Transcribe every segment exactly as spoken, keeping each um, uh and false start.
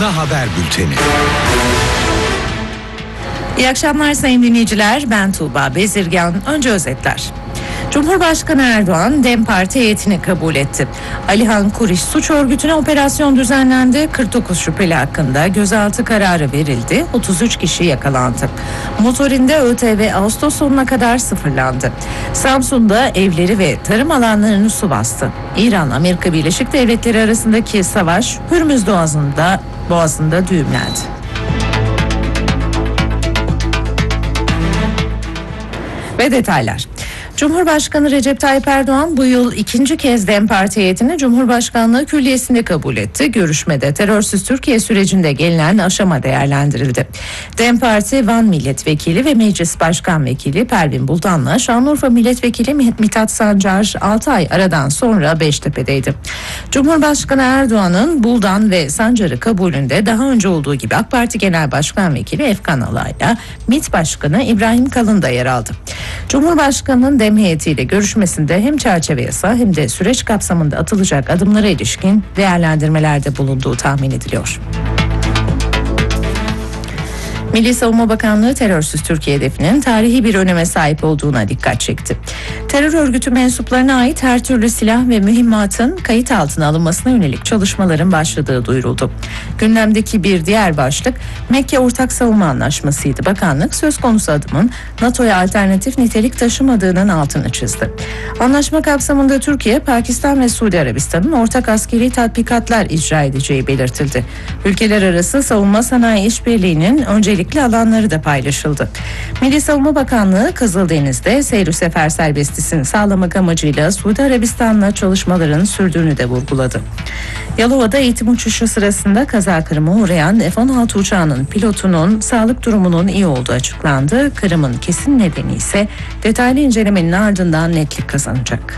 Ana Haber Bülteni. İyi akşamlar sayın dinleyiciler. Ben Tuğba Bezirgan. Önce özetler. Cumhurbaşkanı Erdoğan DEM Parti heyetini kabul etti. Alihan Kuriş suç örgütüne operasyon düzenlendi. kırk dokuz şüpheli hakkında gözaltı kararı verildi. otuz üç kişi yakalandı. Motorinde ÖTV Ağustos sonuna kadar sıfırlandı. Samsun'da evleri ve tarım alanlarını su bastı. İran, Amerika Birleşik Devletleri arasındaki savaş Hürmüz Boğazı'nda, Boğazı'nda düğümlendi. Ve detaylar. Cumhurbaşkanı Recep Tayyip Erdoğan bu yıl ikinci kez DEM Parti heyetini Cumhurbaşkanlığı Külliyesi'nde kabul etti. Görüşmede terörsüz Türkiye sürecinde gelinen aşama değerlendirildi. DEM Parti Van Milletvekili ve Meclis Başkan Vekili Pervin Buldan'la Şanlıurfa Milletvekili Mithat Sancar altı ay aradan sonra Beştepe'deydi. Cumhurbaşkanı Erdoğan'ın Buldan ve Sancar'ı kabulünde daha önce olduğu gibi AK Parti Genel Başkan Vekili Efkan Alay'la MİT Başkanı İbrahim Kalın da yer aldı. Cumhurbaşkanı'nın DEM heyetiyle görüşmesinde hem çerçeve yasa hem de süreç kapsamında atılacak adımlara ilişkin değerlendirmelerde bulunduğu tahmin ediliyor. Milli Savunma Bakanlığı terörsüz Türkiye hedefinin tarihi bir öneme sahip olduğuna dikkat çekti. Terör örgütü mensuplarına ait her türlü silah ve mühimmatın kayıt altına alınmasına yönelik çalışmaların başladığı duyuruldu. Gündemdeki bir diğer başlık Mekke Ortak Savunma Anlaşması'ydı. Bakanlık söz konusu adımın NATO'ya alternatif nitelik taşımadığının altını çizdi. Anlaşma kapsamında Türkiye, Pakistan ve Suudi Arabistan'ın ortak askeri tatbikatlar icra edeceği belirtildi. Ülkeler arası savunma sanayi işbirliğinin öncelikli alanları da paylaşıldı. Milli Savunma Bakanlığı Kızıldeniz'de seyir sefer serbestisini sağlamak amacıyla Suudi Arabistan'la çalışmaların sürdüğünü de vurguladı. Yalova'da eğitim uçuşu sırasında kaza kırıma uğrayan F on altı uçağının pilotunun sağlık durumunun iyi olduğu açıklandı. Kırımın kesin nedeni ise detaylı incelemenin ardından netlik kazanacak.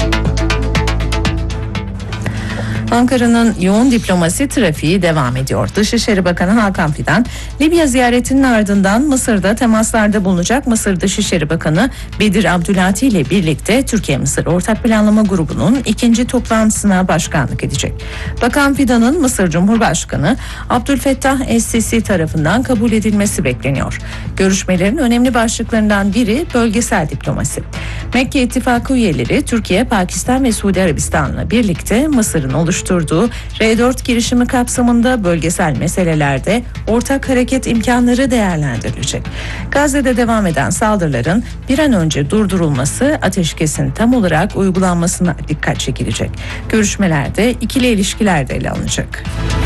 Ankara'nın yoğun diplomasi trafiği devam ediyor. Dışişleri Bakanı Hakan Fidan, Libya ziyaretinin ardından Mısır'da temaslarda bulunacak. Mısır Dışişleri Bakanı Bedir Abdülati ile birlikte Türkiye-Mısır Ortak Planlama Grubu'nun ikinci toplantısına başkanlık edecek. Bakan Fidan'ın Mısır Cumhurbaşkanı Abdülfettah Es-Sisi tarafından kabul edilmesi bekleniyor. Görüşmelerin önemli başlıklarından biri bölgesel diplomasi. Mekke İttifakı üyeleri Türkiye, Pakistan ve Suudi Arabistan'la birlikte Mısır'ın oluşturduğu R dört girişimi kapsamında bölgesel meselelerde ortak hareket imkanları değerlendirilecek. Gazze'de devam eden saldırıların bir an önce durdurulması, ateşkesin tam olarak uygulanmasına dikkat çekilecek. Görüşmelerde ikili ilişkiler de ele alınacak.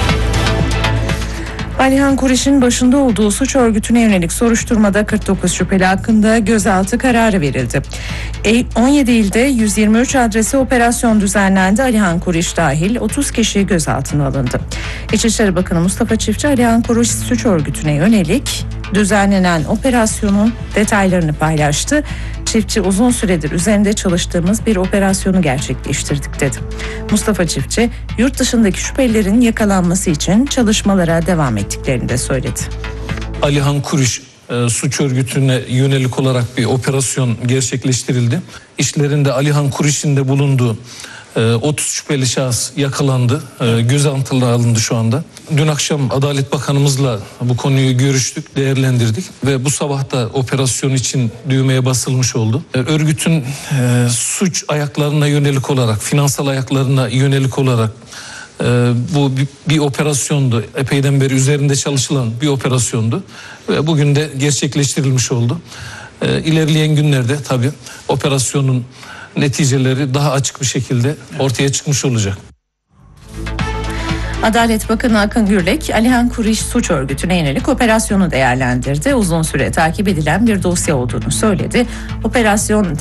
Alihan Kuriş'in başında olduğu suç örgütüne yönelik soruşturmada kırk dokuz şüpheli hakkında gözaltı kararı verildi. on yedi ilde yüz yirmi üç adrese operasyon düzenlendi. Alihan Kuriş dahil otuz kişi gözaltına alındı. İçişleri Bakanı Mustafa Çiftçi, Alihan Kuriş suç örgütüne yönelik düzenlenen operasyonun detaylarını paylaştı. Çiftçi, uzun süredir üzerinde çalıştığımız bir operasyonu gerçekleştirdik dedi. Mustafa Çiftçi, yurt dışındaki şüphelilerin yakalanması için çalışmalara devam ettiklerini de söyledi. Alihan Kuriş e, suç örgütüne yönelik olarak bir operasyon gerçekleştirildi. İşlerinde Alihan Kuriş'in de bulunduğu otuz şüpheli şahıs yakalandı, gözaltına alındı şu anda. Dün akşam Adalet Bakanımızla bu konuyu görüştük, değerlendirdik ve bu sabah da operasyon için düğmeye basılmış oldu. Örgütün suç ayaklarına yönelik olarak, finansal ayaklarına yönelik olarak bu bir operasyondu. Epeyden beri üzerinde çalışılan bir operasyondu ve bugün de gerçekleştirilmiş oldu. İlerleyen günlerde tabii operasyonun neticeleri daha açık bir şekilde ortaya çıkmış olacak. Adalet Bakanı Akın Gürlek, Alihan Kuriş suç örgütüne yönelik operasyonu değerlendirdi. Uzun süre takip edilen bir dosya olduğunu söyledi. Operasyon